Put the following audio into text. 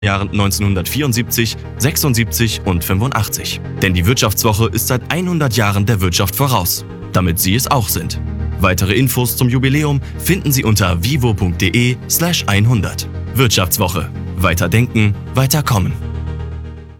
Jahren 1974, 76 und 85. Denn die Wirtschaftswoche ist seit 100 Jahren der Wirtschaft voraus, damit Sie es auch sind. Weitere Infos zum Jubiläum finden Sie unter vivo.de/100. Wirtschaftswoche. Weiter denken, weiter kommen.